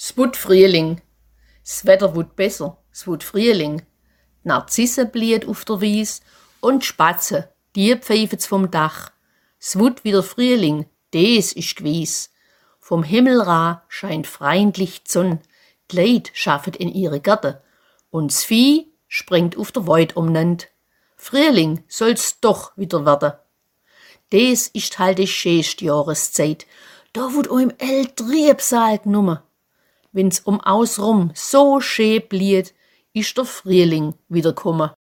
Es wut Frühling. S Wetter wut besser, es wut Frühling. Die Narzisse bliet auf der Wies und Spatze, die pfeifet's vom Dach. Es wut wieder Frühling, des ist gewiss. Vom Himmel ra scheint freundlich die Sonn. Die Leid schaffet in ihre Gärte und s Vieh springt auf der Weid umnend. Frühling soll's doch wieder werden. Des ist halt die schönste Jahreszeit. Da wut oim Triebsal gnumme. Wenn's ausrum so schön bliet, ist der Frühling wieder komme.